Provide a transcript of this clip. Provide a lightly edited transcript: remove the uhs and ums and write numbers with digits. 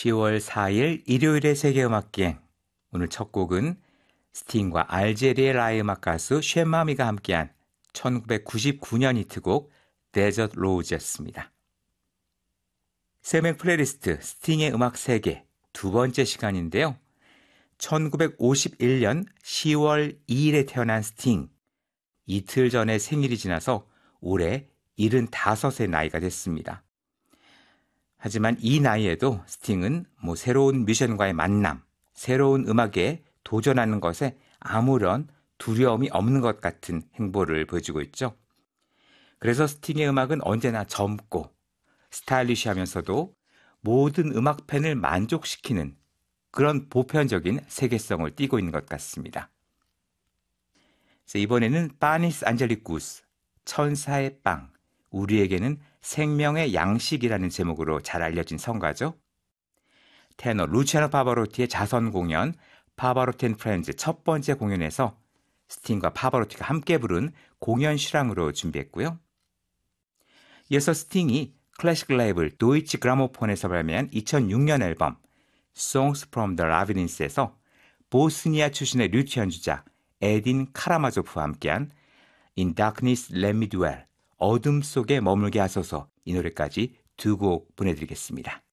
10월 4일 일요일의 세계음악기행. 오늘 첫 곡은 스팅과 알제리의 라이 음악 가수 쉔마미가 함께한 1999년 히트곡 데저트 로즈였습니다. 세명 플레이리스트 스팅의 음악 세계 두 번째 시간인데요. 1951년 10월 2일에 태어난 스팅. 이틀 전에 생일이 지나서 올해 75의 나이가 됐습니다. 하지만 이 나이에도 스팅은 새로운 뮤지션과의 만남, 새로운 음악에 도전하는 것에 아무런 두려움이 없는 것 같은 행보를 보여주고 있죠. 그래서 스팅의 음악은 언제나 젊고 스타일리시하면서도 모든 음악 팬을 만족시키는 그런 보편적인 세계성을 띠고 있는 것 같습니다. 이번에는 파니스 안젤리쿠스, 천사의 빵, 우리에게는 생명의 양식이라는 제목으로 잘 알려진 성가죠. 테너 루치아노 파바로티의 자선 공연 파바로티 앤 프렌즈 첫 번째 공연에서 스팅과 파바로티가 함께 부른 공연 실황으로 준비했고요. 이어서 스팅이 클래식 레이블 도이치 그라모폰에서 발매한 2006년 앨범 Songs from the Labyrinth에서 보스니아 출신의 류트 연주자 에딘 카라마조프와 함께한 In Darkness Let Me Dwell, 어둠 속에 머물게 하소서 이 노래까지 두 곡 보내드리겠습니다.